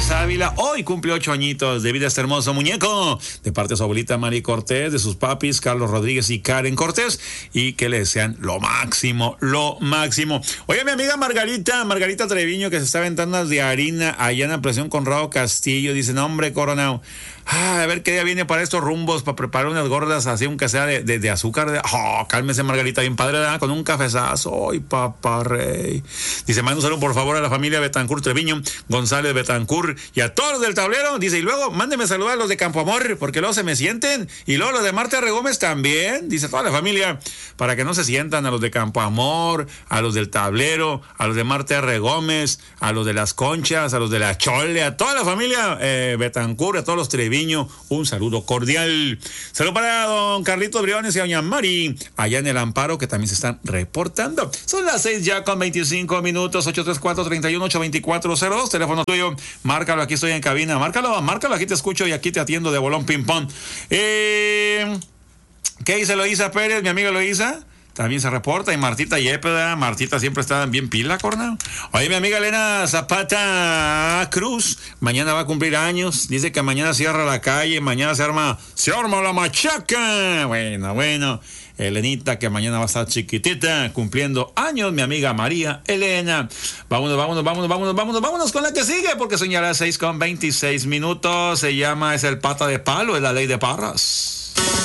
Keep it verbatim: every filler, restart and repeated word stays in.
Cortés Ávila hoy cumple ocho añitos de vida este hermoso muñeco, de parte de su abuelita Mari Cortés, de sus papis Carlos Rodríguez y Karen Cortés, y que le desean lo máximo, lo máximo. Oye, mi amiga Margarita, Margarita Treviño, que se está aventando unas de harina allá en la presión Conrado Castillo, dice, no hombre, Coronado, ah, a ver qué día viene para estos rumbos, para preparar unas gordas así, aunque sea de, de, de azúcar. De, oh, cálmese, Margarita, bien padre, ¿verdad? Con un cafezazo. ¡Ay, papá rey! Dice, manda un saludo, por favor, a la familia Betancourt Treviño, González Betancourt y a todos del tablero. Dice, y luego, mándeme saludar a los de Campo Amor, porque luego se me sienten. Y luego los de Marta Regómez también. Dice, toda la familia, para que no se sientan, a los de Campo Amor, a los del tablero, a los de Marta Regómez, a los de las Conchas, a los de la Chole, a toda la familia eh, Betancourt, a todos los Treviño. Un saludo cordial. Saludo para don Carlitos Briones y doña Mari, allá en el Amparo, que también se están reportando. Son las seis ya con veinticinco minutos, ocho tres cuatro, tres uno, ocho dos cuatro cero dos, teléfono tuyo, márcalo, aquí estoy en cabina, márcalo, márcalo, aquí te escucho y aquí te atiendo de bolón ping pong. Eh, ¿Qué dice Loísa Pérez, mi amiga Loísa? También se reporta, y Martita Yepeda, Martita siempre está bien pila, cornao. Oye, mi amiga Elena Zapata Cruz, mañana va a cumplir años, dice que mañana cierra la calle, mañana se arma, se arma la machaca. Bueno, bueno, Elenita, que mañana va a estar chiquitita, cumpliendo años, mi amiga María Elena. Vámonos, vámonos, vámonos, vámonos, vámonos, vámonos con la que sigue, porque señala seis con veintiséis minutos, se llama, es el pata de palo, es la ley de Parras.